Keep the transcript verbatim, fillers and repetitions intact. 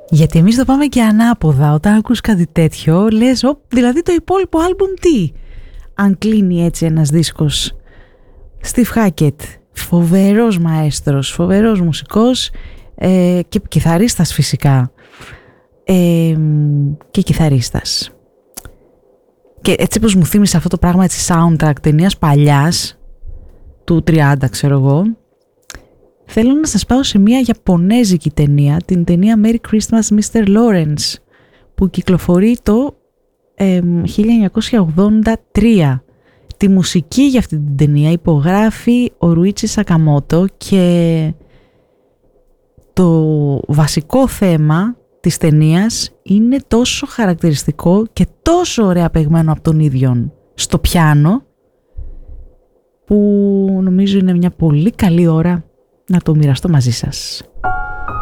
Γιατί εμείς το πάμε και ανάποδα. Όταν ακούς κάτι τέτοιο λες, «Ω, δηλαδή το υπόλοιπο άλμπουμ τι?» Αν κλείνει έτσι ένας δίσκος. Steve Hackett, φοβερός μαέστρος, φοβερός μουσικός ε, και κιθαρίστας φυσικά. Ε, και κιθαρίστας. Και έτσι πως μου θύμισε αυτό το πράγμα, έτσι soundtrack ταινίας παλιάς, του τριάντα ξέρω εγώ, θέλω να σας πάω σε μια ιαπωνέζικη ταινία, την ταινία Merry Christmas μίστερ Lawrence, που κυκλοφορεί το ε, χίλια εννιακόσια ογδόντα τρία. Τη μουσική για αυτή την ταινία υπογράφει ο Ρουίτσι Σακαμότο και το βασικό θέμα της ταινίας είναι τόσο χαρακτηριστικό και τόσο ωραία παιγμένο από τον ίδιον στο πιάνο, που νομίζω είναι μια πολύ καλή ώρα να το μοιραστώ μαζί σας.